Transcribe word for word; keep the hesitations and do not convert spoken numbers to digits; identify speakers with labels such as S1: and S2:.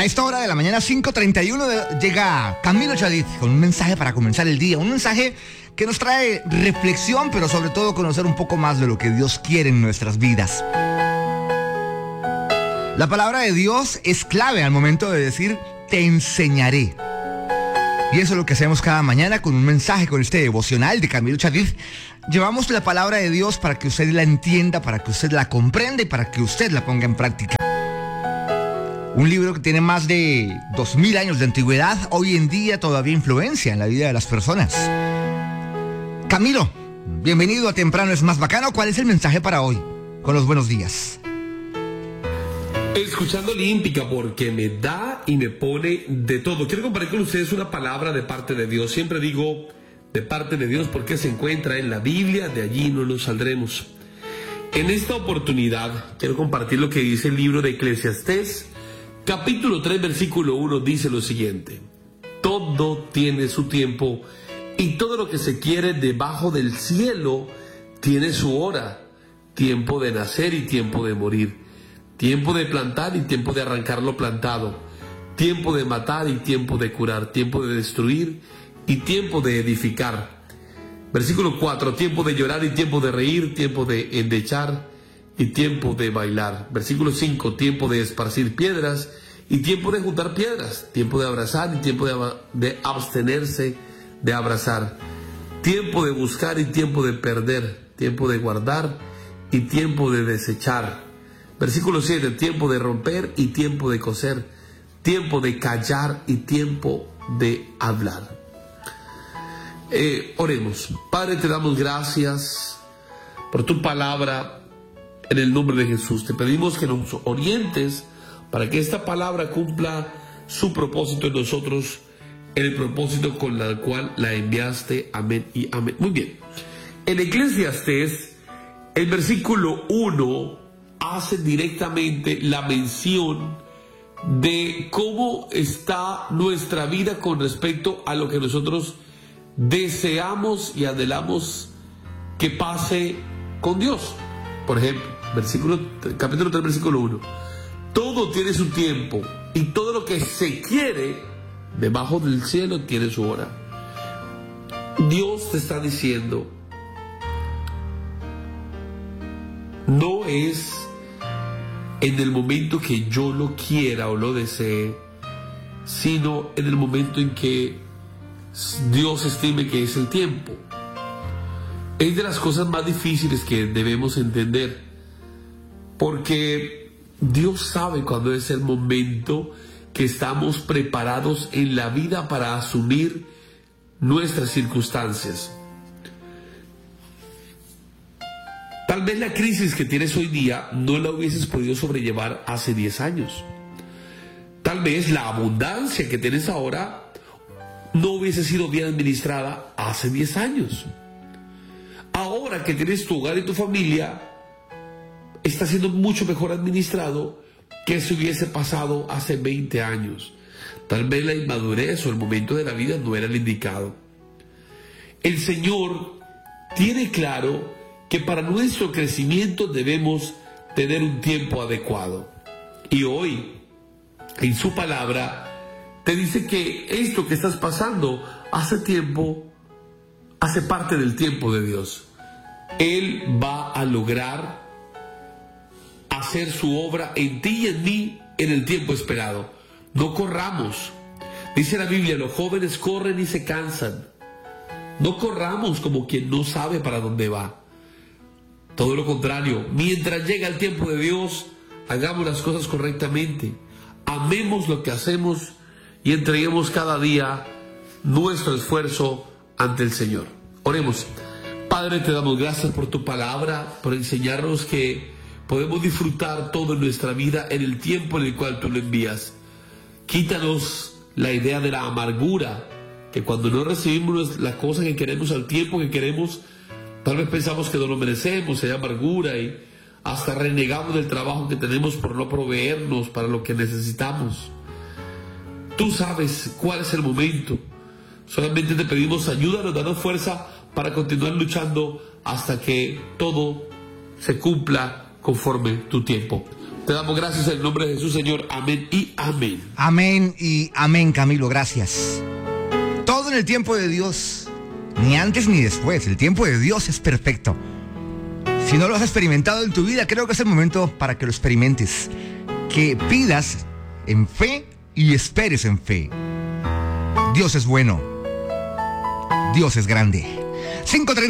S1: A esta hora de la mañana, cinco treinta y uno, llega Camilo Chadid con un mensaje para comenzar el día. Un mensaje que nos trae reflexión, pero sobre todo conocer un poco más de lo que Dios quiere en nuestras vidas. La palabra de Dios es clave al momento de decir, te enseñaré. Y eso es lo que hacemos cada mañana con un mensaje, con este devocional de Camilo Chadid. Llevamos la palabra de Dios para que usted la entienda, para que usted la comprenda y para que usted la ponga en práctica. Un libro que tiene más de dos mil años de antigüedad, hoy en día todavía influencia en la vida de las personas. Camilo, bienvenido a Temprano es más bacano. ¿Cuál es el mensaje para hoy? Con los buenos días.
S2: Escuchando Olímpica porque me da y me pone de todo. Quiero compartir con ustedes una palabra de parte de Dios. Siempre digo de parte de Dios porque se encuentra en la Biblia, de allí no nos saldremos. En esta oportunidad quiero compartir lo que dice el libro de Eclesiastés, capítulo tres, versículo uno, dice lo siguiente: todo tiene su tiempo y todo lo que se quiere debajo del cielo tiene su hora, tiempo de nacer y tiempo de morir, tiempo de plantar y tiempo de arrancar lo plantado, tiempo de matar y tiempo de curar, tiempo de destruir y tiempo de edificar. Versículo cuatro, tiempo de llorar y tiempo de reír, tiempo de endechar y tiempo de bailar. Versículo cinco, tiempo de esparcir piedras y tiempo de juntar piedras, tiempo de abrazar y tiempo de, de abstenerse de abrazar, tiempo de buscar y tiempo de perder, tiempo de guardar y tiempo de desechar. Versículo siete, tiempo de romper y tiempo de coser, tiempo de callar y tiempo de hablar. Eh, oremos. Padre, te damos gracias por tu palabra. En el nombre de Jesús te pedimos que nos orientes para que esta palabra cumpla su propósito en nosotros, en el propósito con el cual la enviaste. Amén y amén. Muy bien. En Eclesiastés, el versículo uno hace directamente la mención de cómo está nuestra vida con respecto a lo que nosotros deseamos y anhelamos que pase con Dios. Por ejemplo, versículo, capítulo tres, versículo uno. Todo tiene su tiempo y todo lo que se quiere debajo del cielo tiene su hora. Dios te está diciendo, no es en el momento que yo lo quiera o lo desee, sino en el momento en que Dios estime que es el tiempo. Es de las cosas más difíciles que debemos entender, porque Dios sabe cuándo es el momento que estamos preparados en la vida para asumir nuestras circunstancias. Tal vez la crisis que tienes hoy día no la hubieses podido sobrellevar hace diez años. Tal vez la abundancia que tienes ahora no hubiese sido bien administrada hace diez años. Ahora que tienes tu hogar y tu familia, está siendo mucho mejor administrado que si hubiese pasado hace veinte años. Tal vez la inmadurez o el momento de la vida no era el indicado. El Señor tiene claro que para nuestro crecimiento debemos tener un tiempo adecuado. Y hoy, en su palabra, te dice que esto que estás pasando hace tiempo, hace parte del tiempo de Dios. Él va a lograr hacer su obra en ti y en mí en el tiempo esperado. No corramos. Dice la Biblia, los jóvenes corren y se cansan. No corramos como quien no sabe para dónde va. Todo lo contrario, mientras llega el tiempo de Dios, hagamos las cosas correctamente. Amemos lo que hacemos y entreguemos cada día nuestro esfuerzo ante el Señor. Oremos. Padre, te damos gracias por tu palabra, por enseñarnos que podemos disfrutar todo en nuestra vida en el tiempo en el cual tú lo envías. Quítanos la idea de la amargura, que cuando no recibimos las cosas que queremos al tiempo que queremos, tal vez pensamos que no lo merecemos, hay amargura y hasta renegamos del trabajo que tenemos por no proveernos para lo que necesitamos. Tú sabes cuál es el momento. Solamente te pedimos ayúdanos, danos fuerza para continuar luchando hasta que todo se cumpla conforme tu tiempo. Te damos gracias en el nombre de Jesús, Señor. Amén y amén.
S1: Amén y amén, Camilo, gracias. Todo en el tiempo de Dios, ni antes ni después. El tiempo de Dios es perfecto. Si no lo has experimentado en tu vida, creo que es el momento para que lo experimentes. Que pidas en fe y esperes en fe. Dios es bueno. Dios es grande. cinco treinta